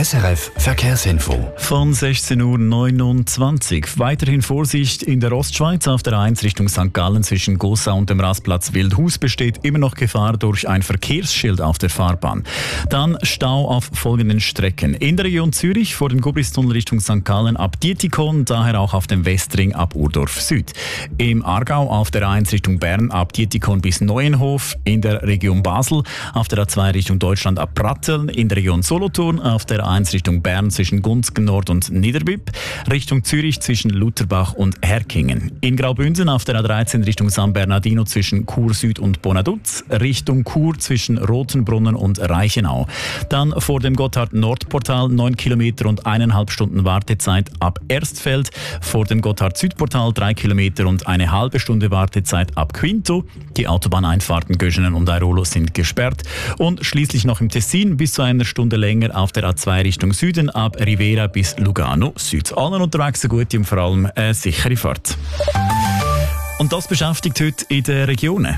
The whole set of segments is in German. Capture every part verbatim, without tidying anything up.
S R F Verkehrsinfo. Von sechzehn Uhr neunundzwanzig. Weiterhin Vorsicht in der Ostschweiz auf der eins Richtung Sankt Gallen zwischen Gossau und dem Rastplatz Wildhaus besteht immer noch Gefahr durch ein Verkehrsschild auf der Fahrbahn. Dann Stau auf folgenden Strecken. In der Region Zürich vor dem Gubristunnel Richtung Sankt Gallen ab Dietikon, daher auch auf dem Westring ab Urdorf Süd. Im Aargau auf der eins Richtung Bern ab Dietikon bis Neuenhof. In der Region Basel auf der A zwei Richtung Deutschland ab Pratteln. In der Region Solothurn auf der eins Richtung Bern zwischen Gunzgen Nord und Niederbipp, Richtung Zürich zwischen Lutherbach und Herkingen. In Graubünden auf der A dreizehn Richtung San Bernardino zwischen Chur Süd und Bonaduz, Richtung Chur zwischen Rotenbrunnen und Reichenau. Dann vor dem Gotthard-Nord-Portal neun Kilometer und eineinhalb Stunden Wartezeit ab Erstfeld, vor dem Gotthard-Süd-Portal drei Kilometer und eine halbe Stunde Wartezeit ab Quinto. Die Autobahneinfahrten Göschenen und Airolo sind gesperrt und schließlich noch im Tessin bis zu einer Stunde länger auf der A zwei Richtung Süden ab Rivera bis Lugano Süd. Allen unterwegs eine gute und vor allem eine sichere Fahrt. Und das beschäftigt heute in den Regionen.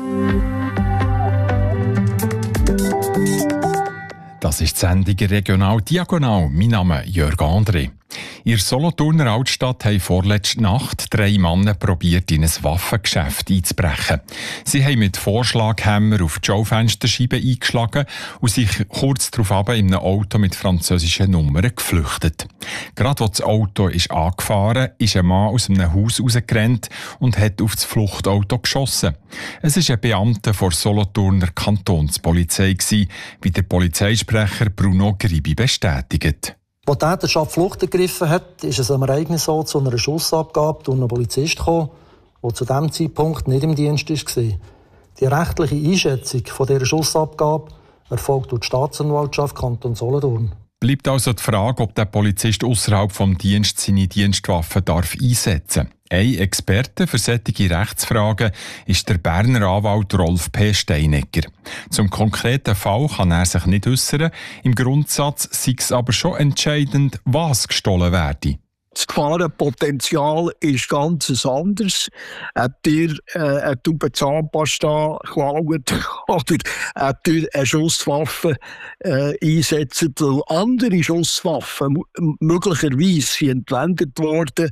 Das ist die Sendung Regional Diagonal. Mein Name ist Jörg André. In der Solothurner Altstadt haben vorletzte Nacht drei Männer probiert, in ein Waffengeschäft einzubrechen. Sie haben mit Vorschlaghämmer auf die Schaufensterscheibe eingeschlagen und sich kurz darauf in einem Auto mit französischen Nummern geflüchtet. Gerade als das Auto ist angefahren ist, ein Mann aus einem Haus rausgerannt und hat auf das Fluchtauto geschossen. Es war ein Beamter der Solothurner Kantonspolizei, wie der Polizeisprecher Bruno Gribi bestätigt. Als die Täterschaft Flucht ergriffen hat, ist es am Ereignis so zu einer Schussabgabe durch einen Polizist gekommen, der zu diesem Zeitpunkt nicht im Dienst war. Die rechtliche Einschätzung von dieser Schussabgabe erfolgt durch die Staatsanwaltschaft Kanton Solothurn. Bleibt also die Frage, ob der Polizist außerhalb des Dienstes seine Dienstwaffe darf einsetzen darf. Ein Experte für solche Rechtsfragen ist der Berner Anwalt Rolf P. Steinegger. Zum konkreten Fall kann er sich nicht äußern. Im Grundsatz sei es aber schon entscheidend, was gestohlen werde. Das Gefahrenpotenzial ist ganz anders. Habt ihr äh, eine Tube Zahnpasta geklaut oder habt ihr eine Schusswaffe äh, einsetzen, weil andere Schusswaffen m- möglicherweise entwendet worden,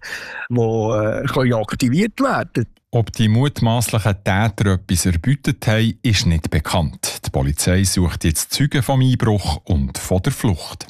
die äh, aktiviert werden können? Ob die mutmaßlichen Täter etwas erbeutet haben, ist nicht bekannt. Die Polizei sucht jetzt Zeugen vom Einbruch und von der Flucht.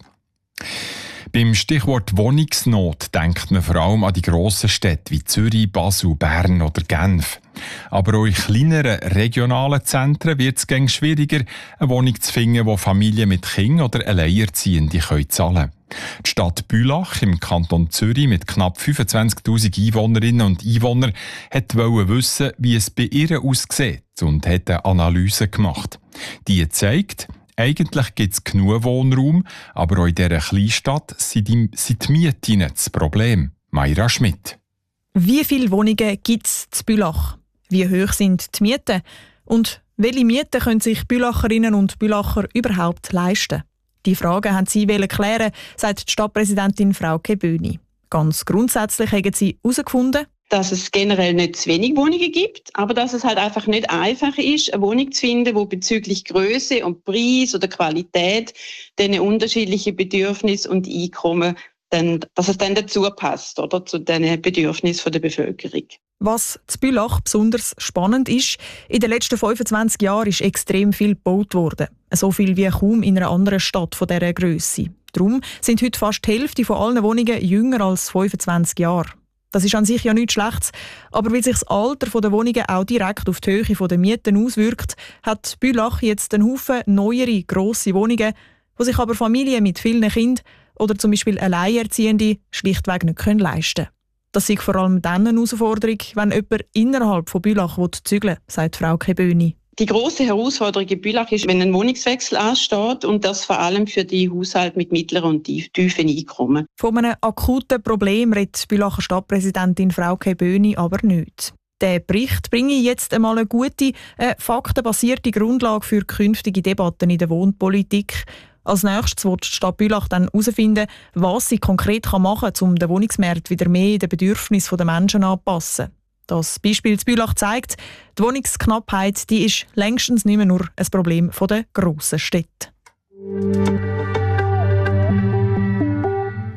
Beim Stichwort Wohnungsnot denkt man vor allem an die grossen Städte wie Zürich, Basel, Bern oder Genf. Aber auch in kleineren regionalen Zentren wird es gängig schwieriger, eine Wohnung zu finden, die Familien mit Kindern oder Alleinerziehende zahlen können. Die Stadt Bülach im Kanton Zürich mit knapp fünfundzwanzigtausend Einwohnerinnen und Einwohnern wollte wissen, wie es bei ihr aussieht und hat eine Analyse gemacht. Die zeigt, eigentlich gibt es genug Wohnraum, aber auch in dieser Kleinstadt sind die, sind die Mieten das Problem. Mayra Schmidt. Wie viele Wohnungen gibt es in Bülach? Wie hoch sind die Mieten? Und welche Mieten können sich Bülacherinnen und Bülacher überhaupt leisten? Die Fragen haben sie klären, sagt die Stadtpräsidentin Frauke Böhni. Ganz grundsätzlich haben sie herausgefunden, dass es generell nicht zu wenig Wohnungen gibt, aber dass es halt einfach nicht einfach ist, eine Wohnung zu finden, die bezüglich Größe und Preis oder Qualität diesen unterschiedlichen Bedürfnissen und Einkommen, dann, dass es dann dazu passt, oder, zu den Bedürfnissen der Bevölkerung. Was in Bülach besonders spannend ist, in den letzten fünfundzwanzig Jahren ist extrem viel gebaut worden. So viel wie kaum in einer anderen Stadt von dieser Grösse. Darum sind heute fast die Hälfte von allen Wohnungen jünger als fünfundzwanzig Jahre. Das ist an sich ja nichts Schlechtes, aber weil sich das Alter der Wohnungen auch direkt auf die Höhe der Mieten auswirkt, hat Bülach jetzt einen Haufen neuere, grosse Wohnungen, die sich aber Familien mit vielen Kindern oder zum Beispiel Alleinerziehende schlichtweg nicht leisten können. Das ist vor allem dann eine Herausforderung, wenn jemand innerhalb von Bülach zügeln will, sagt Frauke Böhni. Die grosse Herausforderung in Bülach ist, wenn ein Wohnungswechsel ansteht und das vor allem für die Haushalte mit mittleren und tiefen Einkommen. Von einem akuten Problem redet die Bülacher Stadtpräsidentin Frauke Böhni aber nicht. Der Bericht bringe jetzt einmal eine gute, äh, faktenbasierte Grundlage für künftige Debatten in der Wohnpolitik. Als nächstes wird die Stadt Bülach dann herausfinden, was sie konkret machen kann, um den Wohnungsmarkt wieder mehr den Bedürfnissen der Menschen anzupassen. Das Beispiel zu Bülach zeigt, die Wohnungsknappheit die ist längstens nicht mehr nur ein Problem der grossen Städte.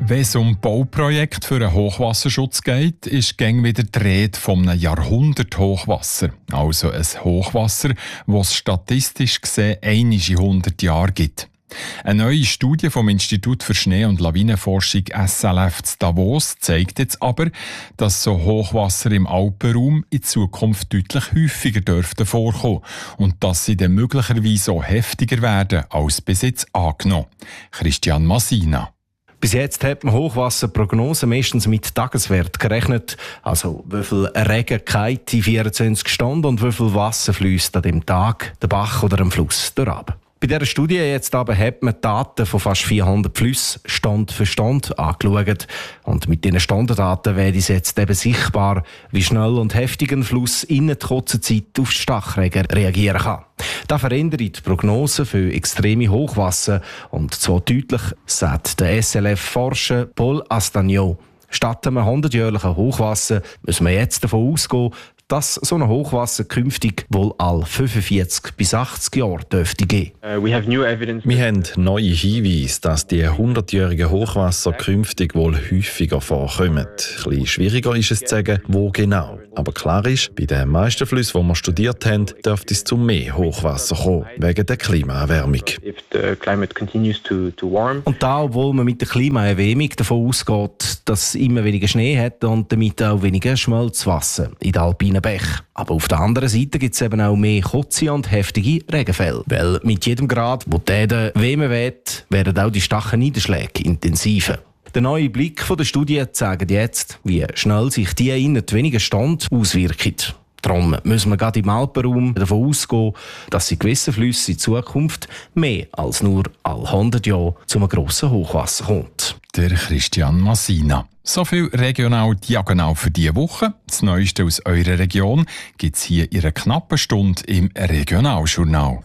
Wenn es um Bauprojekte für einen Hochwasserschutz geht, ist gäng wieder die Rede von einem Jahrhundert-Hochwasser. Also ein Hochwasser, das es statistisch gesehen einmal in hundert Jahren gibt. Eine neue Studie vom Institut für Schnee- und Lawinenforschung S L F zu Davos zeigt jetzt aber, dass so Hochwasser im Alpenraum in Zukunft deutlich häufiger dürften vorkommen und dass sie dann möglicherweise auch heftiger werden als bis jetzt angenommen. Christian Massina. Bis jetzt hat man Hochwasserprognosen meistens mit Tageswert gerechnet. Also wie viel Regen geht in vierundzwanzig Stunden und wie viel Wasser fließt an dem Tag, der Bach oder dem Fluss durch. Bei dieser Studie jetzt aber hat man Daten von fast vierhundert Flüssen Stand für Stand angeschaut. Und mit diesen Standdaten wäre es jetzt eben sichtbar, wie schnell und heftig ein Fluss in der kurzen Zeit auf Starkregen reagieren kann. Das verändert die Prognose für extreme Hochwasser und zwar deutlich, sagt der S L F-Forscher Paul Astagnaud. Statt einem hundertjährlichen Hochwasser müssen wir jetzt davon ausgehen, dass so ein Hochwasser künftig wohl alle fünfundvierzig bis achtzig Jahre dürfte geben. Uh, we have new evidence. Wir haben neue Hinweise, dass die hundertjährigen Hochwasser künftig wohl häufiger vorkommen. Ein bisschen schwieriger ist es zu sagen, wo genau. Aber klar ist, bei den meisten Flüssen, die wir studiert haben, dürfte es zu mehr Hochwasser kommen, wegen der Klimaerwärmung. If the climate continues to, to warm. Und da, obwohl man mit der Klimaerwärmung davon ausgeht, dass es immer weniger Schnee hat und damit auch weniger Schmelzwasser in den alpinen Bächen. Aber auf der anderen Seite gibt es eben auch mehr kurze und heftige Regenfälle. Weil mit jedem Grad, wo die Erde wärmer wird, werden auch die starken Niederschläge intensiver. Der neue Blick von der Studie zeigt jetzt, wie schnell sich die innert wenigen Stand auswirken. Darum müssen wir gerade im Alpenraum davon ausgehen, dass in gewissen Flüssen in Zukunft mehr als nur alle hundert Jahre zu einem grossen Hochwasser kommt. Der Christian Massina. So viel regional diagonal für diese Woche. Das Neueste aus eurer Region gibt es hier in einer knappen Stunde im Regionaljournal.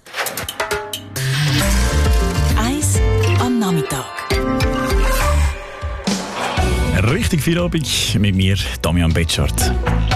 Eis am Nachmittag. Richtig viel Abend mit mir, Damian Betschart.